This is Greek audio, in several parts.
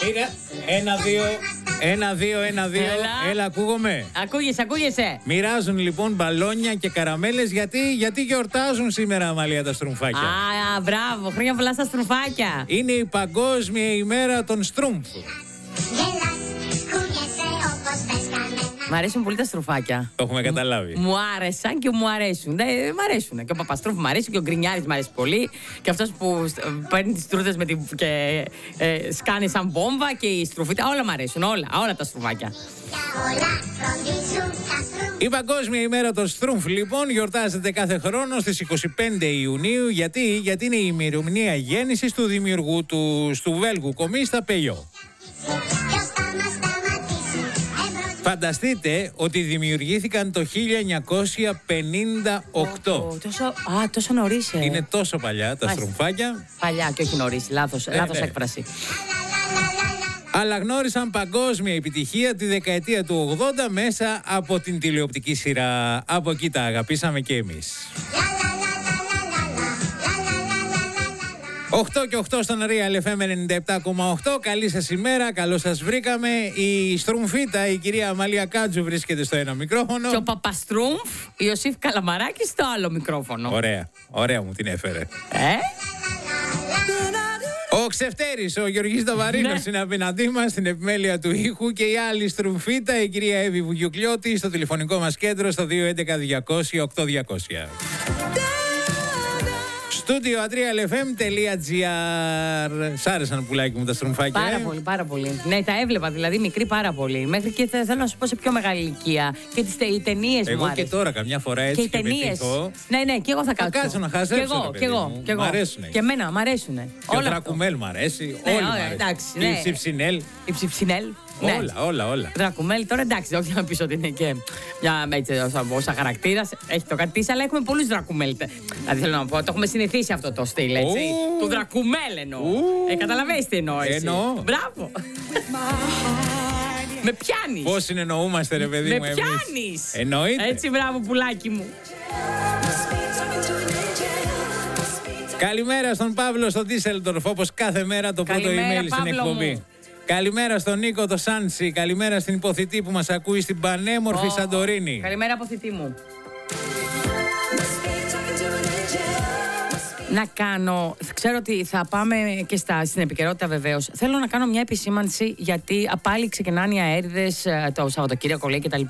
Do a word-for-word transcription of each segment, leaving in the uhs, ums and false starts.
Μοίρα, ένα, δύο, ένα, δύο, ένα, δύο. Έλα. Έλα, ακούγομαι. Ακούγεσαι, ακούγεσαι. Μοιράζουν λοιπόν μπαλόνια και καραμέλες γιατί, γιατί γιορτάζουν σήμερα, Αμαλία, τα στρουμφάκια. Α, μπράβο, χρόνια πολλά στα στρουμφάκια. Είναι η Παγκόσμια ημέρα των στρούμφ. Μ' αρέσουν πολύ τα στρουφάκια. Το έχουμε καταλάβει. Μου άρεσαν και μου αρέσουν. Ναι, μ' αρέσουν. Και ο Παπαστρούφ μου αρέσει και ο Γκρινιάρης μου αρέσει πολύ. Και αυτός που παίρνει τις τρούδες με την... και ε, σκάνει σαν μπόμβα και η στρουφίτα. Όλα μ' αρέσουν. Όλα, όλα τα στρουφάκια. Η Παγκόσμια ημέρα των στρούμφ λοιπόν γιορτάζεται κάθε χρόνο στις είκοσι πέντε Ιουνίου. Γιατί, γιατί είναι η ημερομηνία γέννησης του δημιουργού του του Βέλγου κομίστα Πελιό. Φανταστείτε ότι δημιουργήθηκαν το χίλια εννιακόσια πενήντα οκτώ. Oh, τόσο, α, τόσο νωρίς. Ε. Είναι τόσο παλιά τα στρουμφάκια. Παλιά και όχι νωρίς. Λάθος, ε, λάθος ε. έκφραση. Αλλά γνώρισαν παγκόσμια επιτυχία τη δεκαετία του ογδόντα μέσα από την τηλεοπτική σειρά. Από εκεί τα αγαπήσαμε και εμείς. οκτώ και οκτώ στον Real εφ εμ ενενήντα επτά κόμμα οκτώ. Καλή σας ημέρα, καλώς σας βρήκαμε. Η Στρουμφίτα, η κυρία Αμαλία Κάτζου, βρίσκεται στο ένα μικρόφωνο. Και ο Παπαστρούμφ, Ιωσήφ Καλαμαράκης, στο άλλο μικρόφωνο. Ωραία, ωραία μου την έφερε. Ε? Ο Ξεφτέρης, ο Γεωργής Δαβαρίνος, είναι απέναντί μας στην επιμέλεια του ήχου και η άλλη Στρουμφίτα, η κυρία Εύη Βουγιουκλιώτη, στο τηλεφωνικό μας κέντρο στο δύο έντεκα διακόσια οκτώ διακόσια. Στούντιο ατρία ελ εφ εμ τελεία τζι αρ. Σ' άρεσαν, πουλάκι μου, τα στρουμφάκια? Πάρα ε? πολύ, πάρα πολύ. Ναι, τα έβλεπα δηλαδή μικρή πάρα πολύ. Μέχρι και θέλω να σου πω σε πιο μεγάλη ηλικία. Και τις ταινίες μου Εγώ άρεσαν. και τώρα καμιά φορά έτσι και, και, οι και ταινίες. Ναι, ναι, και εγώ θα κάτσω. Θα κάτσω να χαζέψω. Και εγώ, ρε, και εγώ, μου. και εγώ. Μ' αρέσουνε. Και εμένα, μ' αρέσουνε. Και Όλα ο Δρακουμέλ μ' αρέσει. Ναι, όλοι μ' ωραία, αρέσουν. εντάξει, Η ναι. Ψιψινέλ. Η Ψιψινέλ. Ναι. Όλα, όλα, όλα. Δρακουμέλ, τώρα εντάξει, όχι να πει ότι είναι και μια έτσι, όσα χαρακτήρα. Έχει το κάτι τη, αλλά έχουμε πολλού Δρακουμέλ. Δηλαδή θέλω να πω, το έχουμε συνηθίσει αυτό το στυλ, έτσι. Του Δρακουμέλ εννοώ. Ε, καταλαβαίνεις τι εννοώ, έτσι. Εννοώ. Μπράβο. Με πιάνεις. Πώς συνεννοούμαστε, ρε παιδί μου, Με εμείς. πιάνεις. Εννοείται. Έτσι, μπράβο, πουλάκι μου. Καλημέρα στον Παύλο στο Ντίσελντορφ, όπως κάθε μέρα το πρώτο Καλημέρα, email στην Παύλο εκπομπή. μου. Καλημέρα στον Νίκο το Σάντσι. Καλημέρα στην υποθητή που μας ακούει στην πανέμορφη Oh. Σαντορίνη. Καλημέρα, αποθητή μου. Να κάνω, ξέρω ότι θα πάμε και στα, στην επικαιρότητα βεβαίως. Θέλω να κάνω μια επισήμανση γιατί πάλι ξεκινάνε οι αέριδες το Σαββατοκύριακο, λέει, κτλ.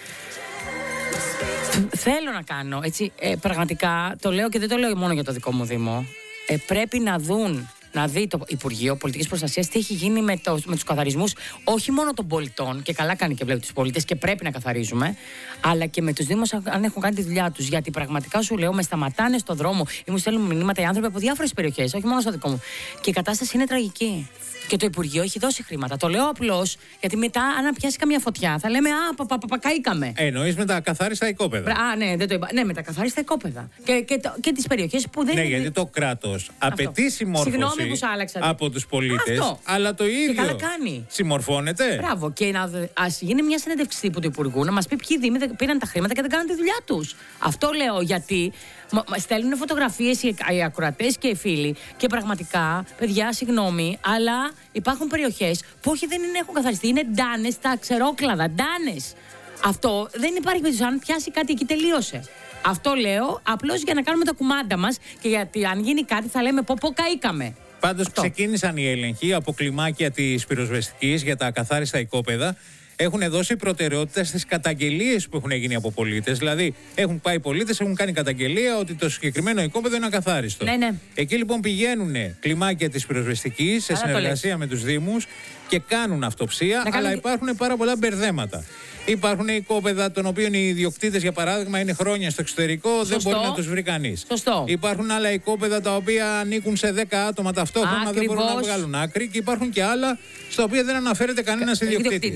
Θέλω να κάνω, έτσι, ε, πραγματικά το λέω και δεν το λέω μόνο για το δικό μου Δήμο. Ε, πρέπει να δουν, να δει το Υπουργείο Πολιτικής Προστασίας τι έχει γίνει με, το, με τους καθαρισμούς όχι μόνο των πολιτών, και καλά κάνει και βλέπει τους πολίτες και πρέπει να καθαρίζουμε, αλλά και με τους Δήμους αν έχουν κάνει τη δουλειά τους. Γιατί πραγματικά σου λέω, με σταματάνε στον δρόμο ή μου στέλνουν μηνύματα οι άνθρωποι από διάφορες περιοχές, όχι μόνο στο δικό μου. Και η κατάσταση είναι τραγική. Και το Υπουργείο έχει δώσει χρήματα. Το λέω απλώς γιατί μετά, αν πιάσει καμία φωτιά, θα λέμε Α, πα, πα, πα, πα, καήκαμε. Εννοείς με τα καθάριστα οικόπεδα. Α, ναι, δεν το είπα. Ναι, με τα καθάριστα οικόπεδα. Και, και, το, και τις περιοχές που δεν Ναι, είναι. γιατί το κράτος απαιτεί συμμόρφωση Συγγνώμη που σ' άλλαξα. από τους πολίτες, Αυτό. αλλά το ίδιο καλά κάνει. συμμορφώνεται. Μπράβο. Και να ας γίνει μια συνέντευξη τύπου του Υπουργού να μας πει ποιοι δήμοι πήραν τα χρήματα και δεν κάναν τη δουλειά τους. Αυτό λέω γιατί μα, μα στέλνουν φωτογραφίες οι, οι ακροατές και οι φίλοι και πραγματικά, παιδιά, συγγνώμη, αλλά υπάρχουν περιοχές που όχι δεν είναι, έχουν καθαριστεί. Είναι ντάνες, τα ξερόκλαδα, ντάνες. Αυτό δεν υπάρχει περίπτωση. Αν πιάσει κάτι εκεί, τελείωσε. Αυτό λέω απλώς για να κάνουμε τα κουμάντα μας και γιατί αν γίνει κάτι θα λέμε πω πω καήκαμε. Πάντως Αυτό. ξεκίνησαν οι έλεγχοι από κλιμάκια της πυροσβεστικής για τα ακαθάριστα οικόπεδα. Έχουν δώσει προτεραιότητα στις καταγγελίες που έχουν γίνει από πολίτες. Δηλαδή, έχουν πάει πολίτες, έχουν κάνει καταγγελία ότι το συγκεκριμένο οικόπεδο είναι ακαθάριστο. Ναι, ναι. Εκεί λοιπόν πηγαίνουν κλιμάκια της πυροσβεστικής σε Άρα το συνεργασία με τους Δήμους και κάνουν αυτοψία, Να αλλά κάνουν... υπάρχουν πάρα πολλά μπερδέματα. Υπάρχουν οικόπεδα των οποίων οι ιδιοκτήτες, για παράδειγμα, είναι χρόνια στο εξωτερικό, Σωστό. δεν μπορεί να τους βρει κανείς. Σωστό. Υπάρχουν άλλα οικόπεδα τα οποία ανήκουν σε δέκα άτομα ταυτόχρονα, Ακριβώς. δεν μπορούν να βγάλουν άκρη. Και υπάρχουν και άλλα στα οποία δεν αναφέρεται κανένας ιδιοκτήτης. Όμως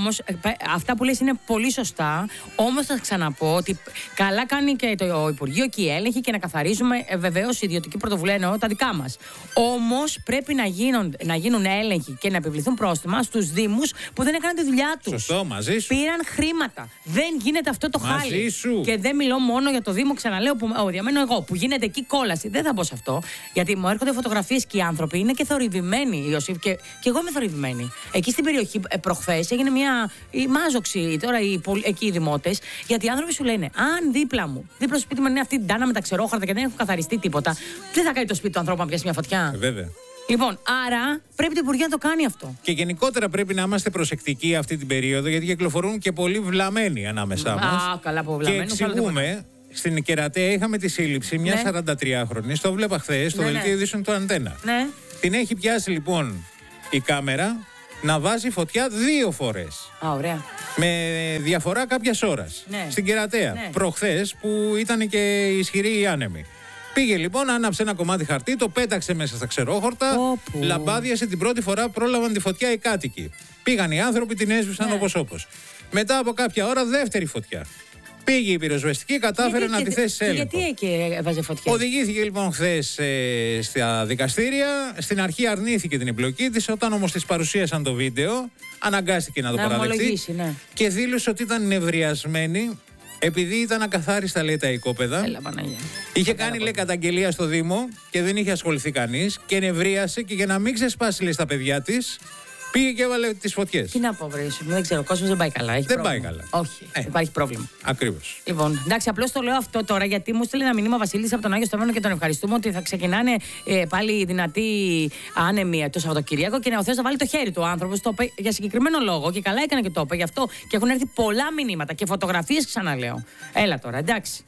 Όμως αυτά που λες είναι πολύ σωστά. Όμως θα ξαναπώ ότι καλά κάνει και το Υπουργείο και η έλεγχη και να καθαρίζουμε ε, βεβαίως η ιδιωτική πρωτοβουλία, εννοώ τα δικά μας. Όμως πρέπει να γίνουν, να γίνουν έλεγχοι και να επιβληθούν πρόστιμα στους Δήμους που δεν έκαναν τη δουλειά τους. Σωστό, μαζί σου. Πήραν χρήματα. Δεν γίνεται αυτό το μαζί χάλι. Σου. Και δεν μιλώ μόνο για το Δήμο, ξαναλέω, που ο, διαμένω εγώ, που γίνεται εκεί κόλαση. Δεν θα μπω σε αυτό. Γιατί μου έρχονται φωτογραφίες και οι άνθρωποι είναι και θορυβημένοι, Ιωσήφ, και, και εγώ είμαι θορυβημένη. Εκεί στην περιοχή ε, προχθές έγινε μια η μάζοξη τώρα οι, εκεί οι δημότες, γιατί οι άνθρωποι σου λένε: αν δίπλα μου, δίπλα στο σπίτι μου είναι αυτή την τάνα με τα ξερόχαρτα και δεν έχουν καθαριστεί τίποτα, δεν θα κάνει το σπίτι του ανθρώπου να πιάσει μια φωτιά. Ε, βέβαια. Λοιπόν, άρα πρέπει το Υπουργείο να το κάνει αυτό. Και γενικότερα πρέπει να είμαστε προσεκτικοί αυτή την περίοδο, γιατί κυκλοφορούν και πολλοί βλαμμένοι ανάμεσά μας. Α, καλά που βλαμμένους. Και εξηγούμε, στην Κερατέα είχαμε τη σύλληψη μια ναι. σαραντατριάχρονη, το βλέπα χθες, στο ναι, δελτίο ναι. ειδήσεων του Αντένα. Ναι. Την έχει πιάσει λοιπόν η κάμερα να βάζει φωτιά δύο φορές. Α, ωραία. Με διαφορά κάποιας ώρας. Ναι. Στην Κερατέα. Ναι. Προχθές που ήταν και ισχυροί οι άνεμοι. Πήγε λοιπόν, άναψε ένα κομμάτι χαρτί, το πέταξε μέσα στα ξερόχορτα, Όπου. λαμπάδιασε την πρώτη φορά, πρόλαβαν τη φωτιά οι κάτοικοι. Πήγαν οι άνθρωποι, την έσβησαν ναι. όπως όπως. Μετά από κάποια ώρα, δεύτερη φωτιά. Πήγε η πυροσβεστική, κατάφερε γιατί, να τη θέσει σε έλεγχο. Γιατί εκεί έβαζε φωτιά. Οδηγήθηκε λοιπόν χθες ε, στα δικαστήρια. Στην αρχή αρνήθηκε την εμπλοκή της. Όταν όμως της παρουσίασαν το βίντεο, αναγκάστηκε να το να παραδεχτεί. Ναι. Και δήλωσε ότι ήταν νευριασμένη επειδή ήταν ακαθάριστα, λέει, τα οικόπεδα. Έλα, Παναγία. Είχε κάνει, λέει, καταγγελία στο Δήμο και δεν είχε ασχοληθεί κανείς. Και νευρίασε και για να μην ξεσπάσει, λέει, στα παιδιά της, πήγε και έβαλε τις φωτιές. Τι να πω, βρε, δεν ξέρω, ο κόσμος δεν πάει καλά. Έχει δεν πρόβλημα. πάει καλά. Όχι, ε, υπάρχει πρόβλημα. Ακριβώς. Λοιπόν, εντάξει, απλώς το λέω αυτό τώρα γιατί μου στείλε ένα μήνυμα Βασίλης από τον Άγιο Σταυρόνο και τον ευχαριστούμε ότι θα ξεκινάνε ε, πάλι δυνατοί άνεμοι το Σαββατοκύριακο και ο Θεός θα βάλει το χέρι του. Ο άνθρωπος το είπε για συγκεκριμένο λόγο και καλά έκανε και το είπε γι' αυτό. Και έχουν έρθει πολλά μηνύματα και φωτογραφίες, ξαναλέω. Έλα τώρα, εντάξει.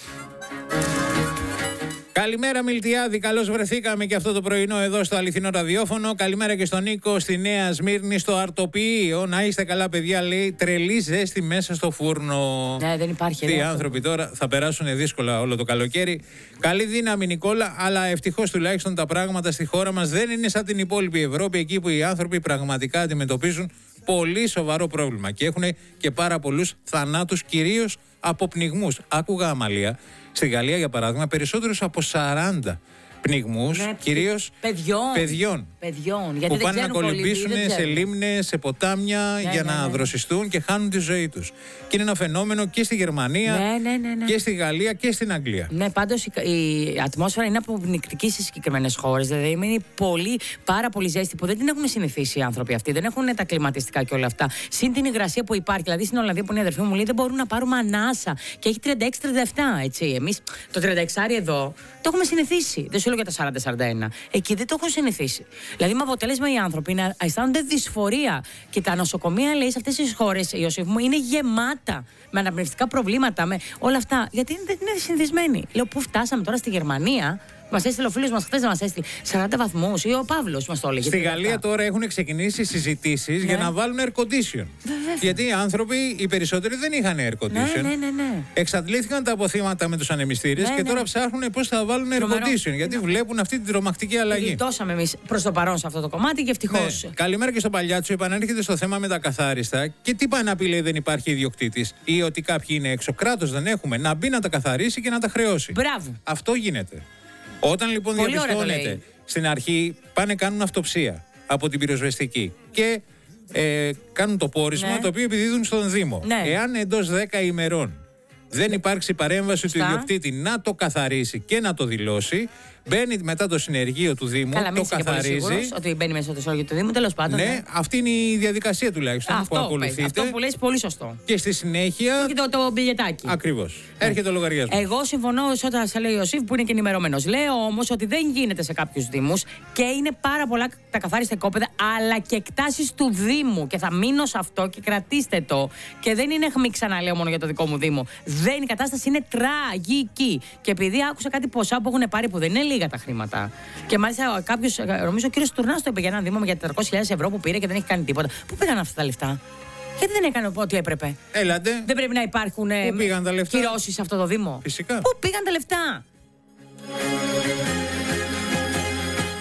Καλημέρα Μιλτιάδη, καλώς βρεθήκαμε και αυτό το πρωινό εδώ στο αληθινό ραδιόφωνο. Καλημέρα και στον Νίκο στη Νέα Σμύρνη, στο Αρτοποιείο. Να είστε καλά, παιδιά, λέει, τρελή ζέστη μέσα στο φούρνο. Ναι, δεν υπάρχει. Τι άνθρωποι τώρα θα περάσουν δύσκολα όλο το καλοκαίρι. Καλή δύναμη, Νικόλα, αλλά ευτυχώς τουλάχιστον τα πράγματα στη χώρα μας δεν είναι σαν την υπόλοιπη Ευρώπη, εκεί που οι άνθρωποι πραγματικά αντιμετωπίζουν πολύ σοβαρό πρόβλημα και έχουν και πάρα πολλούς θανάτους, κυρίως από πνιγμούς. Άκουγα, Αμαλία, στη Γαλλία για παράδειγμα, περισσότερους από σαράντα πνιγμούς, ναι, κυρίως παιδιών, παιδιών, παιδιών γιατί που πάνε να κολυμπήσουν σε λίμνες, σε ποτάμια, ναι, για ναι, να ναι. δροσιστούν και χάνουν τη ζωή τους. Και είναι ένα φαινόμενο και στη Γερμανία, ναι, ναι, ναι, ναι. και στη Γαλλία και στην Αγγλία. Ναι, πάντως η, η ατμόσφαιρα είναι αποπνικτική σε συγκεκριμένες χώρες. Δηλαδή είναι πολύ, πάρα πολύ ζέστη που δεν την έχουν συνηθίσει οι άνθρωποι αυτοί. Δεν έχουν τα κλιματιστικά και όλα αυτά. Συν την υγρασία που υπάρχει. Δηλαδή στην Ολλανδία που είναι η αδερφή μου λέει δεν μπορούμε να πάρουμε ανάσα. Και έχει τριάντα έξι τριάντα επτά, έτσι. Εμείς το τριάντα έξι εδώ το έχουμε συνηθίσει. Δεν σου λέω για τα σαράντα σαράντα ένα. Εκεί δεν το έχουν συνηθίσει. Δηλαδή με αποτέλεσμα οι άνθρωποι να αισθάνονται δυσφορία. Και τα νοσοκομεία, λέει, σε αυτές τις χώρες, Ιωσήφ μου, είναι γεμάτα με αναπνευστικά προβλήματα, με όλα αυτά. Γιατί δεν είναι συνηθισμένοι. Λέω, πού φτάσαμε τώρα στη Γερμανία. Μας έστειλε ο φίλος μας χθες να μας έστειλε σαράντα βαθμούς ή ο Παύλος μας το έλεγε. Στη Γαλλία τώρα έχουν ξεκινήσει συζητήσεις, ναι, για να βάλουν air condition. Βέβαια. Γιατί οι άνθρωποι, οι περισσότεροι δεν είχαν air condition. Ναι, ναι, ναι, ναι. Εξαντλήθηκαν τα αποθήματα με τους ανεμιστήρες, ναι, και τώρα, ναι, ψάχνουν πώς θα βάλουν air condition. Γιατί, ναι, βλέπουν αυτή την τρομακτική αλλαγή. Γλιτώσαμε εμείς προς το παρόν σε αυτό το κομμάτι και ευτυχώς. Ναι. Καλημέρα και στον Παλιάτσο. Επανέρχεται στο θέμα με τα καθάριστα. Και τι πάει να πει, λέει, δεν υπάρχει ιδιοκτήτης ή ότι κάποιοι είναι έξω. Κράτος δεν έχουμε. Να μπει να τα καθαρίσει και να τα χρεώσει. Μπράβο. Αυτό γίνεται. Όταν λοιπόν πολύ διαπιστώνεται στην αρχή, πάνε κάνουν αυτοψία από την πυροσβεστική και ε, κάνουν το πόρισμα, ναι, το οποίο επιδίδουν στον Δήμο. Ναι. Εάν εντός δέκα ημερών δεν υπάρξει παρέμβαση Στα. του ιδιοκτήτη να το καθαρίσει και να το δηλώσει, μπαίνει μετά το συνεργείο του Δήμου, Καλά, το καθαρίζει. Ότι μπαίνει μέσα στο συνεργείο του Δήμου, τέλος πάντων. Ναι, ναι, αυτή είναι η διαδικασία τουλάχιστον. Αυτό, που ακολουθείτε. Αυτό που λες, πολύ σωστό. Και στη συνέχεια. Και το, το μπιλιετάκι. Ακριβώς. Ναι. Έρχεται ο λογαριασμός. Εγώ συμφωνώ όταν σε λέει ο Ιωσήφ που είναι και ενημερωμένος. Λέω όμως ότι δεν γίνεται σε κάποιους Δήμους και είναι πάρα πολλά τα καθάριστα οικόπεδα, αλλά και εκτάσεις του Δήμου. Και θα μείνω σε αυτό και κρατήστε το. Και δεν είναι αιχμή, ξαναλέω, μόνο για το δικό μου Δήμο. Δεν, η κατάσταση είναι τραγική. Και επειδή άκουσα κάτι ποσά που έχουν πάρει που δεν είναι λίγα τα χρήματα. Και μάλιστα κάποιος, νομίζω ο κύριος Τουρνάς το είπε για ένα Δήμο για τετρακόσιες χιλιάδες ευρώ που πήρε και δεν έχει κάνει τίποτα. Πού πήγαν αυτά τα λεφτά? Γιατί δεν έκανε ό,τι έπρεπε? Έλατε. Δεν πρέπει να υπάρχουν κυρώσεις σε αυτό το Δήμο? Φυσικά. Πού πήγαν τα λεφτά?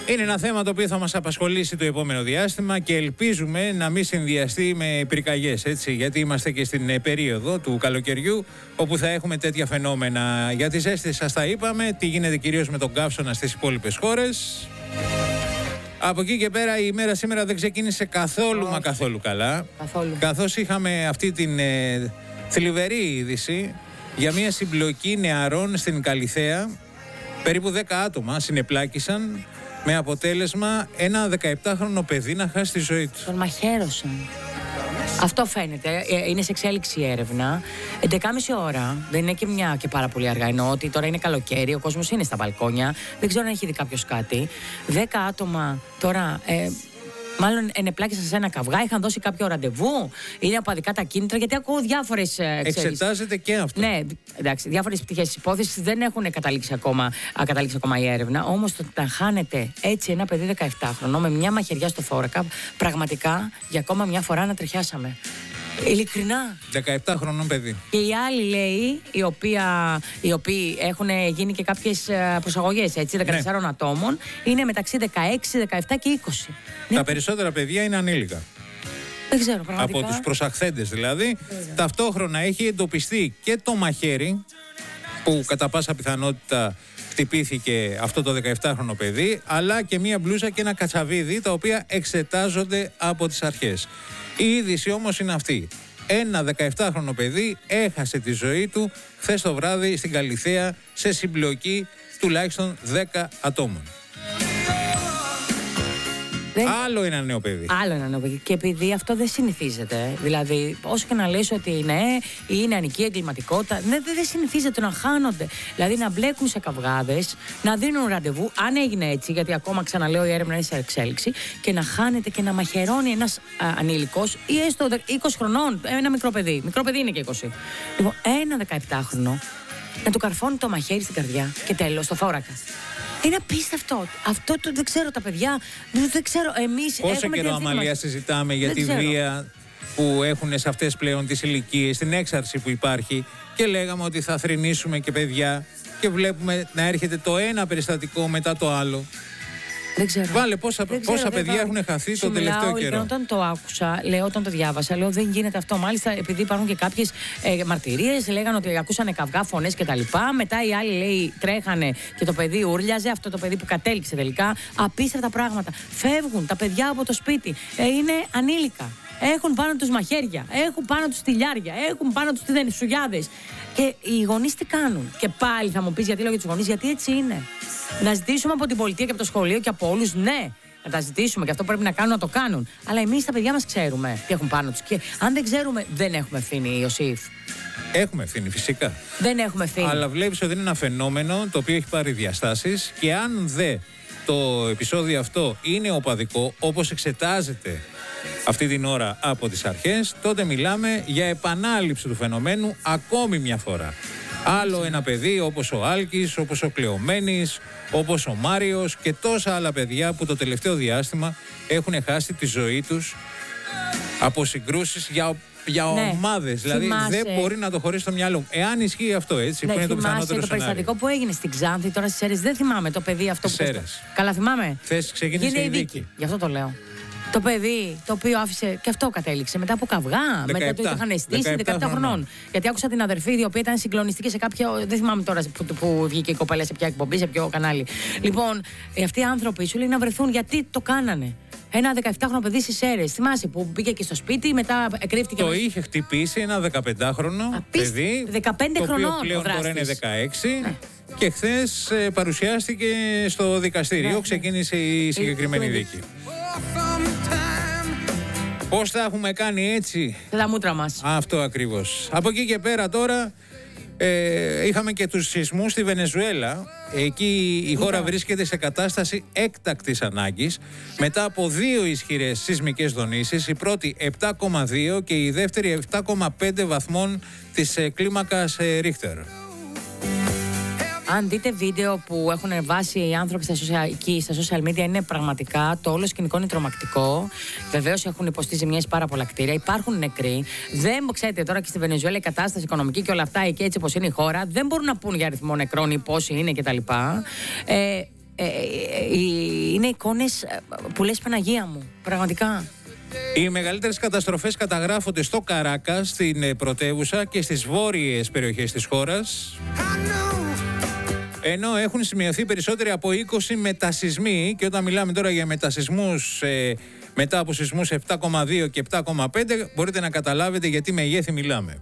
Είναι ένα θέμα το οποίο θα μας απασχολήσει το επόμενο διάστημα και ελπίζουμε να μην συνδυαστεί με πυρκαγιές, έτσι, γιατί είμαστε και στην περίοδο του καλοκαιριού όπου θα έχουμε τέτοια φαινόμενα. Για τη ζέστη σας τα είπαμε, τι γίνεται κυρίως με τον καύσωνα στις υπόλοιπες χώρες. Από εκεί και πέρα η ημέρα σήμερα δεν ξεκίνησε καθόλου, μα καθόλου καλά. Καθόλου. Καθώς είχαμε αυτή την ε, θλιβερή είδηση για μια συμπλοκή νεαρών στην Καλιθέα. Περίπου δέκα άτομα συνεπλάκησαν με αποτέλεσμα ένα δεκαεπτάχρονο παιδί να χάσει τη ζωή του. Τον μαχαίρωσαν. Αυτό φαίνεται. Είναι σε εξέλιξη η έρευνα. έντεκα και μισή ώρα. Δεν είναι και μια και πάρα πολύ αργά. Εννοώ ότι τώρα είναι καλοκαίρι, ο κόσμος είναι στα μπαλκόνια. Δεν ξέρω αν έχει δει κάποιος κάτι. Δέκα άτομα τώρα. Ε, Μάλλον ενεπλάκησαν σε ένα καυγά, είχαν δώσει κάποιο ραντεβού, είναι απαδικά τα κίνητρα, γιατί ακούω διάφορες. Εξετάζεται και αυτό. Ναι, εντάξει, διάφορες πτυχές της υπόθεσης δεν έχουν καταλήξει ακόμα, καταλήξει ακόμα η έρευνα. Όμως το να χάνεται έτσι ένα παιδί δεκαεπτάχρονο με μια μαχαιριά στο θώρακα, πραγματικά για ακόμα μια φορά να τριχιάσαμε. Ειλικρινά. δεκαεπτάχρονο παιδί. Και οι άλλοι, λέει, οι, οποία, οι οποίοι έχουν γίνει και κάποιες προσαγωγές, έτσι, δεκατεσσάρων ναι. ατόμων, είναι μεταξύ δεκαέξι, δεκαεπτά και είκοσι. Τα ναι. περισσότερα παιδιά είναι ανήλικα. Δεν ξέρω, πραγματικά. Από τους προσαχθέντες δηλαδή. Βέβαια. Ταυτόχρονα έχει εντοπιστεί και το μαχαίρι που κατά πάσα πιθανότητα χτυπήθηκε αυτό το δεκαεπτάχρονο παιδί, αλλά και μία μπλούζα και ένα κατσαβίδι, τα οποία εξετάζονται από τις αρχές. Η είδηση όμως είναι αυτή. Ένα δεκαεπτάχρονο παιδί έχασε τη ζωή του χθες το βράδυ στην Καλιθέα σε συμπλοκή τουλάχιστον δέκα ατόμων. Δεν... Άλλο ένα νέο παιδί. Άλλο ένα νέο παιδί. Και επειδή αυτό δεν συνηθίζεται. Δηλαδή, όσο και να λες ότι ναι, είναι νεανική εγκληματικότητα, ναι, δεν συνηθίζεται να χάνονται. Δηλαδή, να μπλέκουν σε καυγάδες, να δίνουν ραντεβού, αν έγινε έτσι, γιατί ακόμα ξαναλέω η έρευνα είναι σε εξέλιξη, και να χάνεται και να μαχαιρώνει ένας ανήλικος ή έστω είκοσι χρονών, ένα μικρό παιδί. Μικρό παιδί είναι και είκοσι. Λοιπόν, ένα δεκαεπτάχρονο να του καρφώνει το μαχαίρι στην καρδιά και τέλος, στο θώρακα. Είναι απίστευτο. Αυτό το δεν ξέρω τα παιδιά. Δεν, δεν ξέρω. Εμείς πόσο καιρό, Αμαλία, συζητάμε για δεν τη ξέρω. βία που έχουν σε αυτές πλέον τις ηλικίες, την έξαρση που υπάρχει, και λέγαμε ότι θα θρηνήσουμε και παιδιά και βλέπουμε να έρχεται το ένα περιστατικό μετά το άλλο. Δεν ξέρω. Βάλε πόσα, δεν πόσα ξέρω, παιδιά έχουν χαθεί τον τελευταίο μιλάω, καιρό. Όταν το άκουσα, λέω, όταν το διάβασα, λέω δεν γίνεται αυτό. Μάλιστα, επειδή υπάρχουν και κάποιες ε, μαρτυρίες, λέγανε ότι ακούσανε καυγά, φωνές κτλ. Μετά οι άλλοι, λέει, τρέχανε και το παιδί ούρλιαζε. Αυτό το παιδί που κατέληξε τελικά. Απίστευτα πράγματα. Φεύγουν τα παιδιά από το σπίτι. Ε, είναι ανήλικα. Έχουν πάνω τους μαχαίρια, έχουν πάνω τους τηλιάρια, έχουν πάνω τους σουγιάδες. Και οι γονείς τι κάνουν? Και πάλι θα μου πεις γιατί λέω για τους γονείς, γιατί έτσι είναι. Να ζητήσουμε από την πολιτεία και από το σχολείο και από όλους, ναι, να τα ζητήσουμε και αυτό πρέπει να κάνουν, να το κάνουν. Αλλά εμείς τα παιδιά μας ξέρουμε τι έχουν πάνω τους. Και αν δεν ξέρουμε, δεν έχουμε ευθύνη, Ιωσήφ. Έχουμε ευθύνη, φυσικά. Δεν έχουμε ευθύνη. Αλλά βλέπεις ότι είναι ένα φαινόμενο το οποίο έχει πάρει διαστάσεις, και αν δε το επεισόδιο αυτό είναι οπαδικό, όπως εξετάζεται αυτή την ώρα από τις αρχές, τότε μιλάμε για επανάληψη του φαινομένου ακόμη μια φορά. Άλλο ένα παιδί όπως ο Άλκης, όπως ο Κλεωμένης, όπως ο Μάριος και τόσα άλλα παιδιά που το τελευταίο διάστημα έχουν χάσει τη ζωή τους από συγκρούσεις για, για ναι. ομάδες. Δηλαδή θυμάσαι. δεν μπορεί να το χωρίσει στο μυαλό μου. Εάν ισχύει αυτό, έτσι, ναι, που είναι το πιθανότερο σενάριο. Το περιστατικό που έγινε στην Ξάνθη, τώρα στις Σέρρες, δεν θυμάμαι το παιδί αυτό που. Σέρρες. Καλά, θυμάμαι. Χθες ξεκίνησε η δίκη. Γι' αυτό το λέω. Το παιδί το οποίο άφησε και αυτό κατέληξε μετά από καυγά, δεκαεπτά, μετά το είχαν στήσει δεκαεπτά χρονών. Γιατί άκουσα την αδερφή, η οποία ήταν συγκλονιστική σε κάποιο. Δεν θυμάμαι τώρα που, που βγήκε η κοπέλα, σε ποια εκπομπή, σε ποιο κανάλι. Λοιπόν, αυτοί οι άνθρωποι σου λέει να βρεθούν γιατί το κάνανε. Ένα δεκαεπτάχρονο παιδί στις Σέρρες. Θυμάσαι που μπήκε και στο σπίτι, μετά εκρύφτηκε. Το είχε χτυπήσει ένα δεκαπεντάχρονο παιδί. δεκαπέντε χρονών. Το οποίο πλέον τώρα είναι δεκαέξι. Ναι. Και χθες ε, παρουσιάστηκε στο δικαστήριο. Ναι, ξεκίνησε η συγκεκριμένη δίκη. Πώς θα έχουμε κάνει έτσι? Τα μούτρα μας. Αυτό ακριβώς. Από εκεί και πέρα τώρα ε, είχαμε και τους σεισμούς στη Βενεζουέλα. Εκεί η χώρα βρίσκεται σε κατάσταση έκτακτης ανάγκης μετά από δύο ισχυρές σεισμικές δονήσεις. Η πρώτη επτά κόμμα δύο και η δεύτερη επτά κόμμα πέντε βαθμών της ε, κλίμακας ε, Ρίχτερ. Αν δείτε βίντεο που έχουν βάσει οι άνθρωποι στα social, εκεί, στα social media, είναι πραγματικά το όλο σκηνικό είναι τρομακτικό. Βεβαίως έχουν υποστεί ζημιές πάρα πολλά κτίρια, υπάρχουν νεκροί. Δεν ξέρετε τώρα και στη Βενεζουέλα η κατάσταση οικονομική και όλα αυτά, εκεί έτσι όπως είναι η χώρα, δεν μπορούν να πούν για αριθμό νεκρών ή πόσοι είναι κτλ. Ε, ε, ε, ε, είναι εικόνες που λες Παναγία μου, πραγματικά. Οι μεγαλύτερες καταστροφές καταγράφονται στο Καράκας, στην πρωτεύουσα και στις βόρειες περιοχές της χώρας. Ενώ έχουν σημειωθεί περισσότεροι από είκοσι μετασυσμοί, και όταν μιλάμε τώρα για μετασυσμούς ε, μετά από σεισμούς επτά κόμμα δύο και επτά κόμμα πέντε, μπορείτε να καταλάβετε γιατί μεγέθη μιλάμε.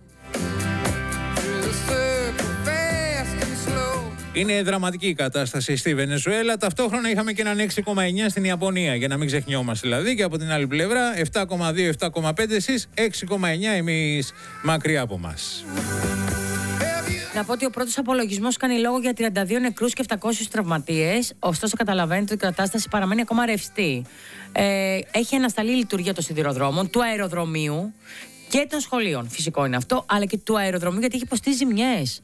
Είναι δραματική η κατάσταση στη Βενεζουέλα. Ταυτόχρονα είχαμε και έναν έξι κόμμα εννιά στην Ιαπωνία, για να μην ξεχνιόμαστε δηλαδή. Και από την άλλη πλευρά επτά κόμμα δύο επτά κόμμα πέντε εσείς, έξι κόμμα εννιά εμείς μακριά από μας. Να πω ότι ο πρώτος απολογισμός κάνει λόγο για τριάντα δύο νεκρούς και επτακόσιους τραυματίες. Ωστόσο, καταλαβαίνετε ότι η κατάσταση παραμένει ακόμα ρευστή. Ε, έχει ανασταλεί η λειτουργία των σιδηροδρόμων, του αεροδρομίου και των σχολείων. Φυσικό είναι αυτό, αλλά και του αεροδρομίου, γιατί έχει υποστεί ζημιές.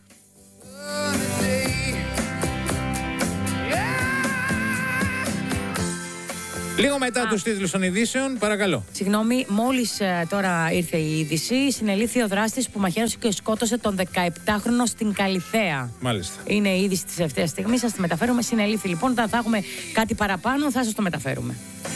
Λίγο μετά τους τίτλους των ειδήσεων, παρακαλώ. Συγγνώμη, μόλις ε, τώρα ήρθε η είδηση, συνελήφθη ο δράστης που μαχαίρωσε και σκότωσε τον δεκαεπτάχρονο στην Καλιθέα. Μάλιστα. Είναι η είδηση της τελευταίας στιγμής, σας τη μεταφέρουμε. Συνελήφθη λοιπόν, θα, θα έχουμε κάτι παραπάνω, θα σας το μεταφέρουμε.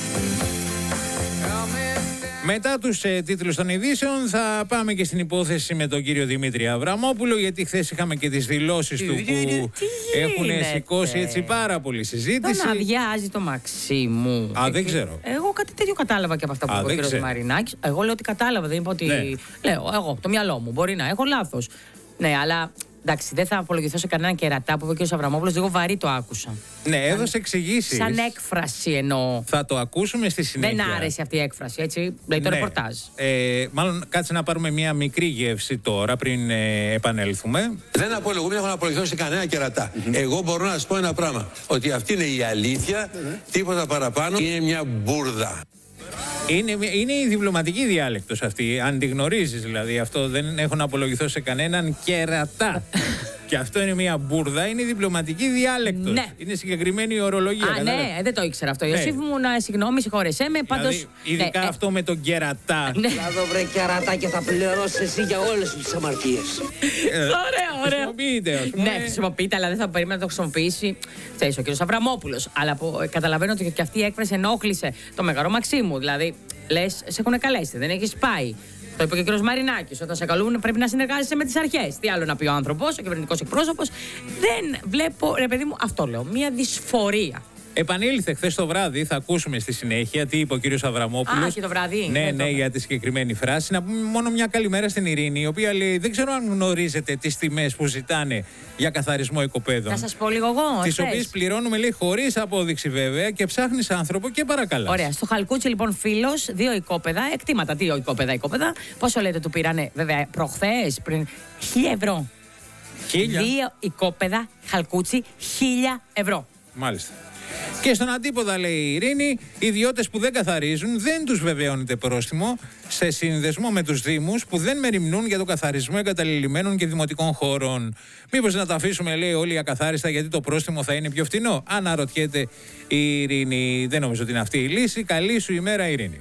Μετά τους ε, τίτλους των ειδήσεων θα πάμε και στην υπόθεση με τον κύριο Δημήτρη Αβραμόπουλο, γιατί χθες είχαμε και τις δηλώσεις του που έχουν σηκώσει έτσι πάρα πολύ συζήτηση. Τον αδειάζει το Μαξίμου. Α, δεν ξέρω. Εγώ κάτι τέτοιο κατάλαβα και από αυτά που είπε ο κύριος Μαρινάκης. Εγώ λέω ότι κατάλαβα, δεν είπα ότι... Ναι. Λέω, εγώ, το μυαλό μου, μπορεί να έχω λάθος. Ναι, αλλά... Εντάξει, δεν θα απολογηθώ σε κανέναν κερατά που είπε ο κ. Αβραμόπουλος, λίγο βαρύ το άκουσα. Ναι, έδωσε εξηγήσεις. Σαν έκφραση εννοώ. Θα το ακούσουμε στη συνέχεια. Δεν άρεσε αυτή η έκφραση, έτσι. Λέει το ναι. ρεπορτάζ. Ε, μάλλον κάτσε να πάρουμε μια μικρή γεύση τώρα πριν ε, επανέλθουμε. Δεν απολογώ, μην έχω να απολογηθώ σε κανένα κερατά. Mm-hmm. Εγώ μπορώ να σας πω ένα πράγμα. Ότι αυτή είναι η αλήθεια, mm-hmm. τίποτα παραπάνω. Είναι μια μπουρδα. Είναι, είναι η διπλωματική διάλεκτος αυτή, αν τη γνωρίζεις δηλαδή. Αυτό δεν έχω να απολογηθώ σε κανέναν κερατά. Και αυτό είναι μια μπουρδα, είναι η διπλωματική διάλεκτος. Ναι. Είναι συγκεκριμένη η ορολογία. Α, ναι, δεν το ήξερα αυτό. Ναι. Ιωσήφ μου, να συγγνώμη, συγχώρεσέ με. Πάντως, δηλαδή, ειδικά ναι, αυτό με τον κερατά. Ναι. Λάδω βρε κερατά και θα πληρώσεις εσύ για όλες τις αμαρτίες. Ωραία, ωραία. Χρησιμοποιείται, ας πούμε. Ναι, χρησιμοποιείται, αλλά δεν θα περίμενα να το χρησιμοποιήσει ξέρεις, ο κ. Αβραμόπουλος. Αλλά που, καταλαβαίνω ότι και αυτή η έκφραση ενόχλησε το Μεγαρό Μαξίμου. Δηλαδή, λες, σε έχουν καλέσει, δεν έχεις πάει. Το είπε και ο κ. Μαρινάκης. Όταν σε καλούν, πρέπει να συνεργάζεσαι με τις αρχές. Τι άλλο να πει ο άνθρωπος, ο κυβερνητικός εκπρόσωπος. Δεν βλέπω, ρε παιδί μου, αυτό λέω, μια δυσφορία. Επανήλθε χθες το βράδυ, θα ακούσουμε στη συνέχεια τι είπε ο κύριος Αβραμόπουλος. Α, και το βράδυ. Ναι, ναι, για τη συγκεκριμένη φράση. Να πούμε μόνο μια καλημέρα στην Ειρήνη, η οποία λέει: δεν ξέρω αν γνωρίζετε τις τιμές που ζητάνε για καθαρισμό οικοπαίδων. Θα σας πω λίγο εγώ. Τις οποίες πληρώνουμε, λέει, χωρίς απόδειξη βέβαια, και ψάχνεις άνθρωπο και παρακαλάς. Ωραία. Στο Χαλκούτσι, λοιπόν, φίλος, δύο οικόπεδα, εκτίματα, δύο οικόπεδα, οικόπεδα. Πόσο λέτε του πήρανε, βέβαια, προχθές, πριν. Χίλια ευρώ. Χίλια. Δύο οικόπεδα, Χαλκούτσι, χίλια ευρώ. Μάλιστα. Και στον αντίποδα, λέει η Ειρήνη, οι ιδιώτες που δεν καθαρίζουν δεν τους βεβαιώνεται πρόστιμο, σε συνδεσμό με τους Δήμους που δεν μεριμνούν για το καθαρισμό εγκαταλειμμένων και δημοτικών χώρων. Μήπως να τα αφήσουμε, λέει, όλοι ακαθάριστα, γιατί το πρόστιμο θα είναι πιο φθηνό? Αναρωτιέται η Ειρήνη. Δεν νομίζω ότι είναι αυτή η λύση. Καλή σου ημέρα, Ειρήνη.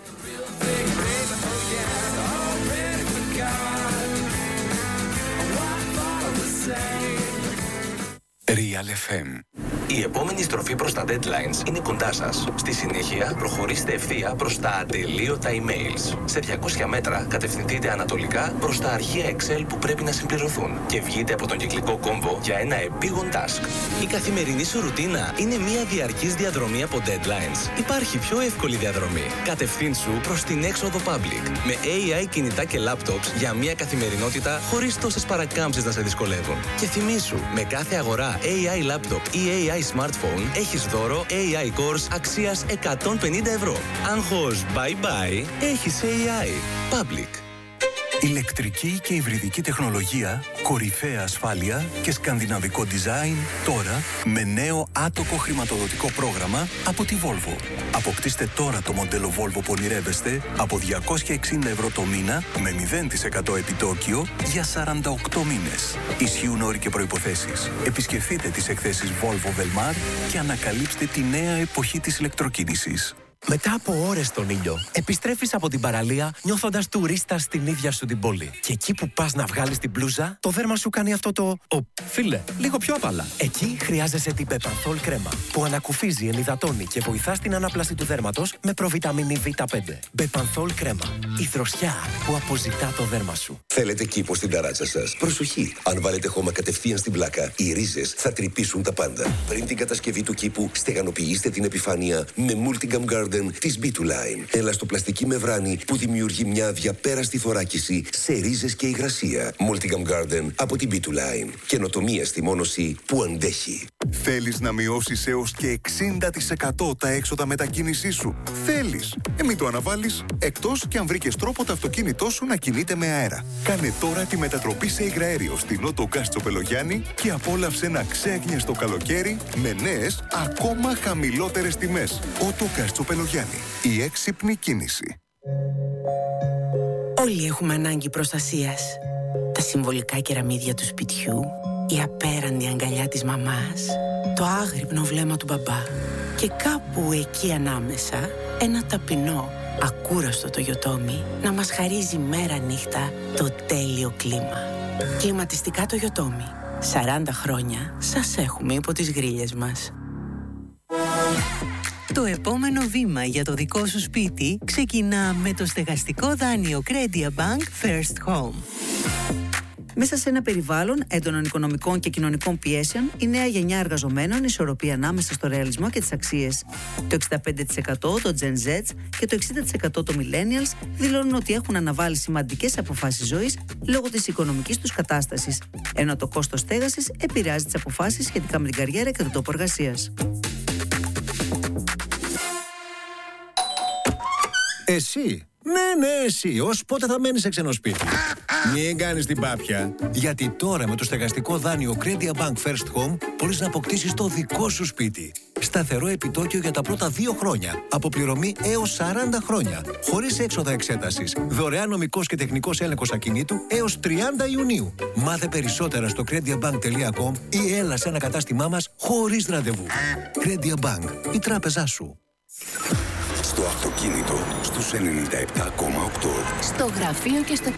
Real εφ εμ. Η επόμενη στροφή προς τα deadlines είναι κοντά σας. Στη συνέχεια, προχωρήστε ευθεία προς τα ατελείωτα emails. Σε διακόσια μέτρα, κατευθυνθείτε ανατολικά προς τα αρχεία Excel που πρέπει να συμπληρωθούν και βγείτε από τον κυκλικό κόμβο για ένα επίγον task. Η καθημερινή σου ρουτίνα είναι μια διαρκής διαδρομή από deadlines. Υπάρχει πιο εύκολη διαδρομή. Κατευθύνσου προς την έξοδο public με έι άι κινητά και laptops για μια καθημερινότητα χωρίς τόσες παρακάμψεις να σε δυσκολεύουν. Και θυμήσου, με κάθε αγορά έι άι laptop ή έι άι smartphone έχεις δώρο έι άι Course αξίας εκατόν πενήντα ευρώ. Άγχος bye bye, έχεις έι άι. Public. Ηλεκτρική και υβριδική τεχνολογία, κορυφαία ασφάλεια και σκανδιναβικό design τώρα με νέο άτοκο χρηματοδοτικό πρόγραμμα από τη Volvo. Αποκτήστε τώρα το μοντέλο Volvo που ονειρεύεστε από διακόσια εξήντα ευρώ το μήνα με μηδέν τοις εκατό επιτόκιο για σαράντα οκτώ μήνες. Ισχύουν όροι και προϋποθέσεις. Επισκεφτείτε τις εκθέσεις Volvo Velmar και ανακαλύψτε τη νέα εποχή της ηλεκτροκίνησης. Μετά από ώρες στον ήλιο, επιστρέφεις από την παραλία νιώθοντας τουρίστας στην ίδια σου την πόλη. Και εκεί που πας να βγάλεις την μπλούζα, το δέρμα σου κάνει αυτό το... Ο, φίλε, λίγο πιο απαλά. Εκεί χρειάζεσαι την Bepanthol κρέμα, που ανακουφίζει, ενυδατώνει και βοηθά στην ανάπλαση του δέρματος με προβιταμίνη βι πέντε. Bepanthol κρέμα. Η δροσιά που αποζητά το δέρμα σου. Θέλετε κήπο στην ταράτσα σας? Προσοχή! Αν βάλετε χώμα κατευθείαν στην πλάκα, οι ρίζες θα τρυπήσουν τα πάντα. Πριν την κατασκευή του κήπου, στεγανοποιήστε την επιφάνεια με Multigam Garden της μπι δύο Line. Ελαστοπλαστική μεμβράνη που δημιουργεί μια αδιαπέραστη θωράκιση σε ρίζες και υγρασία. Multigam Garden από την μπι δύο Line. Καινοτομία στη μόνωση που αντέχει. Θέλεις να μειώσεις έως και εξήντα τοις εκατό τα έξοδα μετακίνησής σου? Θέλεις? Ε, μην το αναβάλεις, εκτός και αν βρήκες τρόπο το αυτοκίνητό σου να κινείται με αέρα. Κάνε τώρα τη μετατροπή σε υγραέριο στην Autogas Τσοπελογιάννη και απόλαυσε ένα ξέγνιαστο καλοκαίρι με νέες, ακόμα χαμηλότερες τιμές. Autogas Τσοπελογιάννη. Η έξυπνη κίνηση. Όλοι έχουμε ανάγκη προστασίας. Τα συμβολικά κεραμίδια του σπιτιού, η απέραντη αγκαλιά της μαμάς, το άγρυπνο βλέμμα του μπαμπά και κάπου εκεί ανάμεσα ένα ταπεινό, ακούραστο το Yotomi να μας χαρίζει μέρα νύχτα το τέλειο κλίμα. Κλιματιστικά το Yotomi. σαράντα χρόνια σας έχουμε υπό τις γρίλες μας. Το επόμενο βήμα για το δικό σου σπίτι ξεκινά με το στεγαστικό δάνειο Credia Bank First Home. Μέσα σε ένα περιβάλλον έντονων οικονομικών και κοινωνικών πιέσεων, η νέα γενιά εργαζομένων ισορροπεί ανάμεσα στο ρεαλισμό και τις αξίες. Το εξήντα πέντε τοις εκατό το Gen Z και το εξήντα τοις εκατό το Millennials δηλώνουν ότι έχουν αναβάλει σημαντικές αποφάσεις ζωής λόγω της οικονομικής τους κατάστασης, ενώ το κόστος στέγασης επηρεάζει τις αποφάσεις σχετικά με την καριέρα και τον τόπο εργασίας. Εσύ. Ναι, ναι, εσύ. Ως πότε θα μένεις σε ξένο σπίτι? Μην κάνεις την πάπια. Γιατί τώρα με το στεγαστικό δάνειο Credia Bank First Home μπορείς να αποκτήσεις το δικό σου σπίτι. Σταθερό επιτόκιο για τα πρώτα δύο χρόνια. Αποπληρωμή έως σαράντα χρόνια. Χωρίς έξοδα εξέτασης. Δωρεάν νομικός και τεχνικός έλεγχος ακινήτου έως τριάντα Ιουνίου. Μάθε περισσότερα στο crediabank τελεία com ή έλα σε ένα κατάστημά μας χωρίς ραντεβού. Credia Bank. Η τράπεζά σου. Στο αυτοκίνητο, στους ενενήντα επτά κόμμα οκτώ. Στο γραφείο και στο...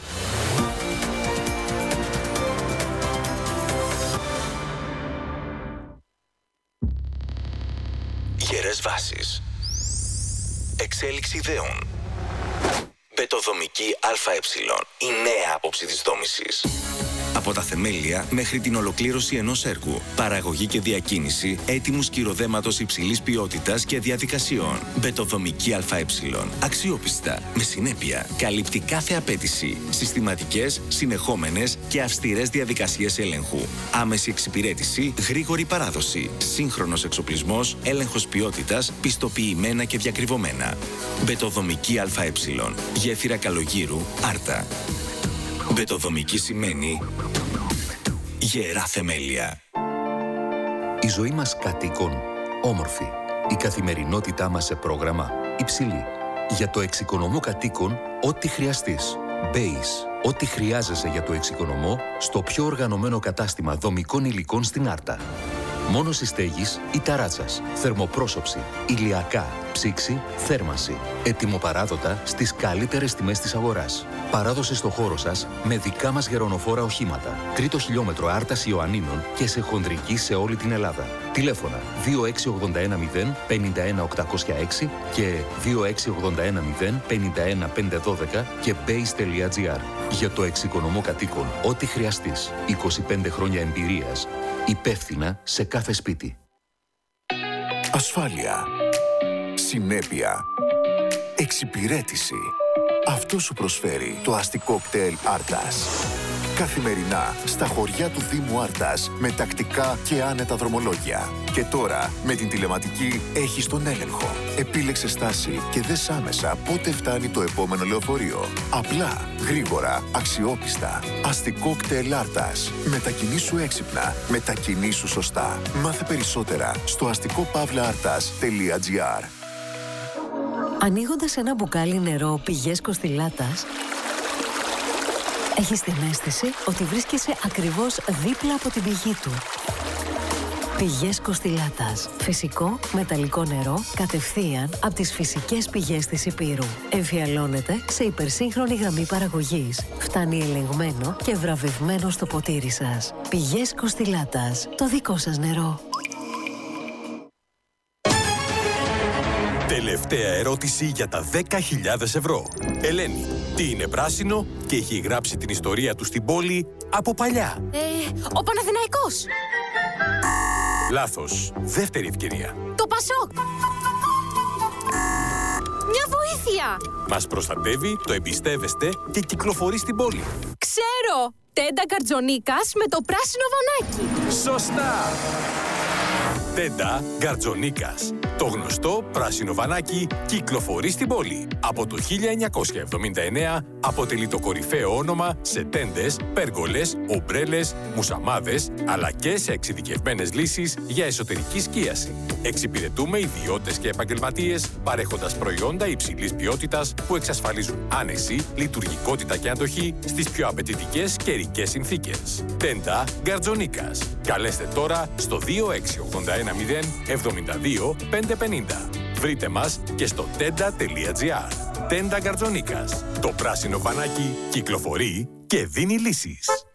Γερές βάσεις. Εξέλιξη ιδεών. Μπετοδομική ΑΕ. Η νέα άποψη της δόμησης. Από τα θεμέλια μέχρι την ολοκλήρωση ενός έργου. Παραγωγή και διακίνηση έτοιμου σκυροδέματος υψηλής ποιότητας και διαδικασιών. Μπετοδομική ΑΕ. Αξιόπιστα, με συνέπεια. Καλύπτει κάθε απέτηση. Συστηματικές, συνεχόμενες και αυστηρές διαδικασίες έλεγχου. Άμεση εξυπηρέτηση, γρήγορη παράδοση. Σύγχρονος εξοπλισμός, έλεγχος ποιότητας, πιστοποιημένα και διακριβωμένα. Μπετοδομική ΑΕ. Γέφυρα Καλογύρου, Άρτα. Μπετοδομική σημαίνει γερά θεμέλια. Η ζωή μας κατοίκων όμορφη. Η καθημερινότητά μας σε πρόγραμμα υψηλή. Για το εξοικονομό κατοίκων, ό,τι χρειαστείς. Base. Ό,τι χρειάζεσαι για το εξοικονομό στο πιο οργανωμένο κατάστημα δομικών υλικών στην Άρτα. Μόνος στέγης ή ταράτσας, θερμοπρόσωψη, ηλιακά, ψήξη, θέρμανση. Ετοιμοπαράδοτα στις καλύτερες τιμές της αγοράς. Παράδοση στο χώρο σας με δικά μας γερονοφόρα οχήματα. Τρίτο χιλιόμετρο Άρτας Ιωαννίνων και σε χονδρική σε όλη την Ελλάδα. Τηλέφωνα δύο έξι ογδόντα ένα μηδέν πενήντα ένα οκτακόσια έξι και δύο έξι ογδόντα ένα μηδέν πενήντα ένα πεντακόσια δώδεκα και base τελεία gr. Για το εξοικονομό κατοίκων, ό,τι χρειαστείς. είκοσι πέντε χρόνια εμπειρίας. Υπεύθυνα σε κάθε σπίτι. Ασφάλεια. Συνέπεια. Εξυπηρέτηση. Αυτό σου προσφέρει το αστικό κτέλ Άρτας. Καθημερινά στα χωριά του Δήμου Άρτας με τακτικά και άνετα δρομολόγια. Και τώρα με την τηλεματική έχεις τον έλεγχο. Επίλεξε στάση και δες άμεσα πότε φτάνει το επόμενο λεωφορείο. Απλά, γρήγορα, αξιόπιστα. Αστικό κτέλ Άρτας. Μετακινήσου έξυπνα. Μετακινήσου σωστά. Μάθε περισσότερα στο αστικό παύλα άρτας τελεία gr. Ανοίγοντας ένα μπουκάλι νερό πηγές Κοστιλάτας, έχεις την αίσθηση ότι βρίσκεσαι ακριβώς δίπλα από την πηγή του. Πηγές Κοστιλάτας. Φυσικό, μεταλλικό νερό, κατευθείαν από τις φυσικές πηγές της Ηπείρου. Εμφιαλώνεται σε υπερσύγχρονη γραμμή παραγωγής. Φτάνει ελεγμένο και βραβευμένο στο ποτήρι σας. Πηγές Κοστιλάτας. Το δικό σας νερό. Τελευταία ερώτηση για τα δέκα χιλιάδες ευρώ. Ελένη, τι είναι πράσινο και έχει γράψει την ιστορία του στην πόλη από παλιά? Ε, ο Παναθηναϊκός. Λάθος. Δεύτερη ευκαιρία. Το Πασόκ. Μια βοήθεια. Μας προστατεύει, το εμπιστεύεστε και κυκλοφορεί στην πόλη. Ξέρω. Τέντα Γκαρτζονίκας με το πράσινο βανάκι. Σωστά. Τέντα Γκαρτζονίκας. Το γνωστό πράσινο βανάκι κυκλοφορεί στην πόλη. Από το χίλια εννιακόσια εβδομήντα εννέα αποτελεί το κορυφαίο όνομα σε τέντες, πέργολες, ομπρέλες, μουσαμάδες, αλλά και σε εξειδικευμένες λύσεις για εσωτερική σκίαση. Εξυπηρετούμε ιδιώτες και επαγγελματίες παρέχοντας προϊόντα υψηλής ποιότητας που εξασφαλίζουν άνεση, λειτουργικότητα και αντοχή στις πιο απαιτητικές καιρικές συνθήκες. Τέντα Γκαρτζονίκας. Καλέστε τώρα στο δύο έξι ογδόντα ένα μηδέν εβδομήντα δύο πεντακόσια πενήντα. Βρείτε μας και στο τέντα τελεία τζι άρ. Τέντα Γκαρτζονίκας. Το πράσινο βανάκι κυκλοφορεί και δίνει λύσεις.